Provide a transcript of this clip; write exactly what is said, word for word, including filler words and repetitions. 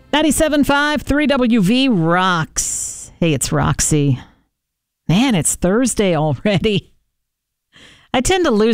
ninety-seven point five, three W V rocks. Hey, it's Roxy. Man, it's Thursday already. I tend to lose